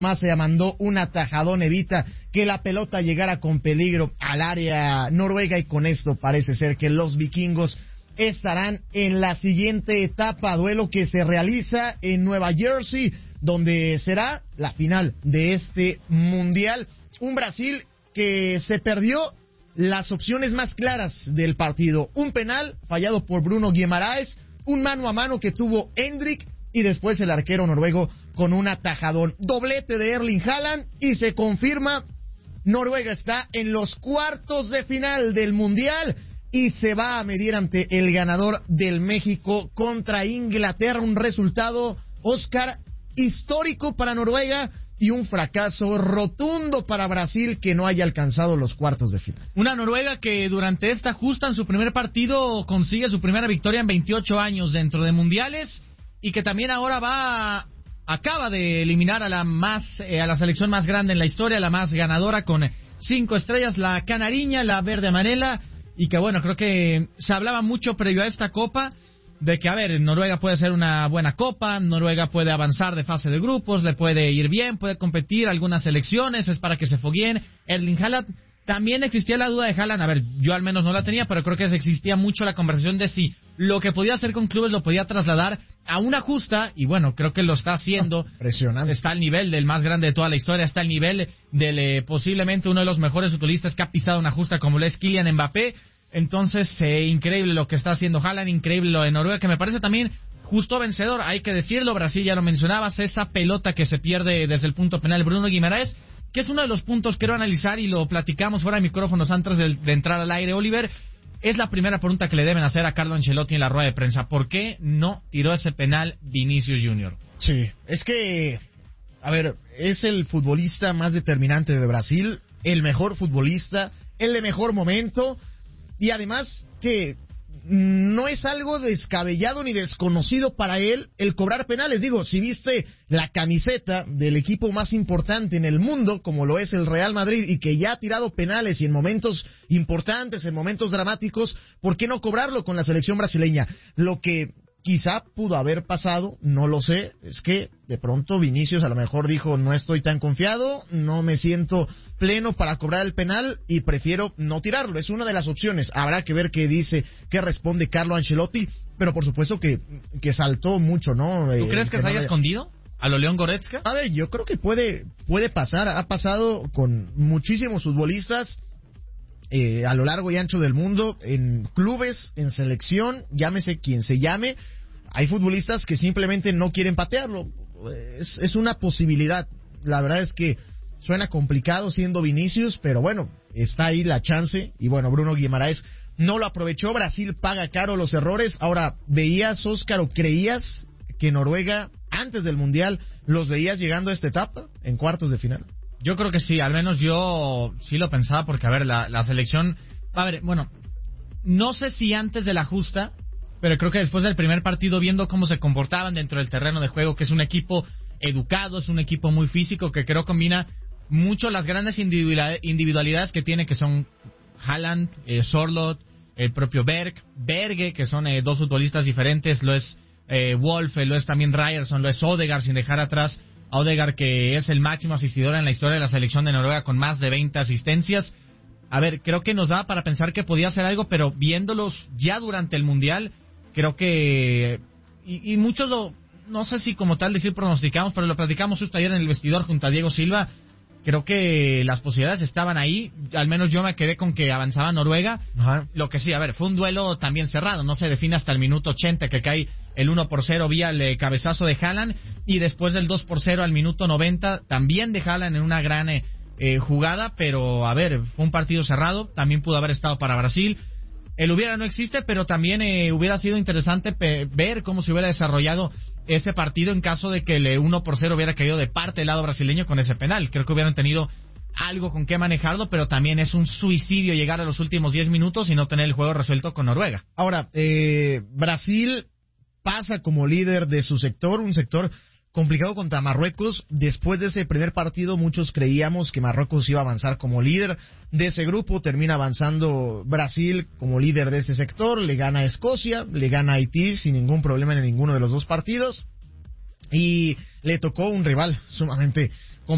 más se mandó un atajadón, evita que la pelota llegara con peligro al área noruega, y con esto parece ser que los vikingos estarán en la siguiente etapa, duelo que se realiza en Nueva Jersey, donde será la final de este mundial. Un Brasil que se perdió las opciones más claras del partido, un penal fallado por Bruno Guimaraes, un mano a mano que tuvo Endrick, y después el arquero noruego con un atajadón. Doblete de Erling Haaland y se confirma, Noruega está en los cuartos de final del Mundial y se va a medir ante el ganador del México contra Inglaterra. Un resultado, Oscar, histórico para Noruega y un fracaso rotundo para Brasil, que no haya alcanzado los cuartos de final. Una Noruega que durante esta justa en su primer partido consigue su primera victoria en 28 años dentro de mundiales, y que también ahora acaba de eliminar a la selección más grande en la historia, la más ganadora, con 5 estrellas, la canariña, la verde amarela, y que bueno, creo que se hablaba mucho previo a esta copa de que, a ver, Noruega puede ser una buena copa, Noruega puede avanzar de fase de grupos, le puede ir bien, puede competir algunas selecciones, es para que se fogueen. Erling Haaland, también existía la duda de Haaland, a ver, yo al menos no la tenía, pero creo que existía mucho la conversación de si lo que podía hacer con clubes lo podía trasladar a una justa, y bueno, creo que lo está haciendo. Impresionante. Está al nivel del más grande de toda la historia, está al nivel del posiblemente uno de los mejores futbolistas que ha pisado una justa, como lo es Kylian Mbappé. Entonces, increíble lo que está haciendo Haaland, increíble lo de Noruega, que me parece también justo vencedor, hay que decirlo. Brasil, ya lo mencionabas, esa pelota que se pierde desde el punto penal Bruno Guimaraes, que es uno de los puntos que quiero analizar, y lo platicamos fuera de micrófonos antes de entrar al aire, Oliver. Es la primera pregunta que le deben hacer a Carlo Ancelotti en la rueda de prensa: ¿por qué no tiró ese penal Vinicius Junior? Sí, es que, a ver, es el futbolista más determinante de Brasil, el mejor futbolista, el de mejor momento, y además que no es algo descabellado ni desconocido para él el cobrar penales. Digo, si viste la camiseta del equipo más importante en el mundo, como lo es el Real Madrid, y que ya ha tirado penales y en momentos importantes, en momentos dramáticos, ¿por qué no cobrarlo con la selección brasileña? Lo que quizá pudo haber pasado, no lo sé, es que de pronto Vinicius a lo mejor dijo: no estoy tan confiado, no me siento pleno para cobrar el penal y prefiero no tirarlo. Es una de las opciones. Habrá que ver qué dice, qué responde Carlo Ancelotti, pero por supuesto que saltó mucho, ¿no? ¿Tú crees que se haya escondido a lo León Goretzka? A ver, yo creo que puede pasar. Ha pasado con muchísimos futbolistas a lo largo y ancho del mundo, en clubes, en selección, llámese quien se llame. Hay futbolistas que simplemente no quieren patearlo. Es una posibilidad. La verdad es que suena complicado siendo Vinicius, pero bueno, está ahí la chance. Y bueno, Bruno Guimaraes no lo aprovechó. Brasil paga caro los errores. Ahora, ¿veías, Óscar, o creías que Noruega, antes del Mundial, los veías llegando a esta etapa, en cuartos de final? Yo creo que sí, al menos yo sí lo pensaba, porque, a ver, la selección... A ver, bueno, no sé si antes de la justa, pero creo que después del primer partido, viendo cómo se comportaban dentro del terreno de juego, que es un equipo educado, es un equipo muy físico, que creo combina mucho las grandes individualidades que tiene, que son Haaland, Sorloth, el propio Berge, que son dos futbolistas diferentes, lo es Wolf, lo es también Ryerson, lo es Odegaard, sin dejar atrás a Odegaard, que es el máximo asistidor en la historia de la selección de Noruega, con más de 20 asistencias. A ver, creo que nos da para pensar que podía hacer algo, pero viéndolos ya durante el Mundial, creo que... Y muchos no sé si como tal decir pronosticamos, pero lo platicamos justo ayer en el vestidor junto a Diego Silva. Creo que las posibilidades estaban ahí, al menos yo me quedé con que avanzaba Noruega. Ajá. Lo que sí, a ver, fue un duelo también cerrado, no se define hasta el minuto 80, que cae el 1-0 vía el cabezazo de Haaland, y después del 2-0 al minuto 90, también de Haaland en una gran jugada, pero a ver, fue un partido cerrado, también pudo haber estado para Brasil. El hubiera no existe, pero también hubiera sido interesante ver cómo se hubiera desarrollado ese partido en caso de que el 1-0 hubiera caído de parte del lado brasileño con ese penal. Creo que hubieran tenido algo con qué manejarlo, pero también es un suicidio llegar a los últimos 10 minutos y no tener el juego resuelto con Noruega. Ahora, Brasil pasa como líder de su sector, un sector complicado contra Marruecos. Después de ese primer partido, muchos creíamos que Marruecos iba a avanzar como líder de ese grupo. Termina avanzando Brasil como líder de ese sector, le gana a Escocia, le gana a Haití sin ningún problema en ninguno de los dos partidos, y le tocó un rival sumamente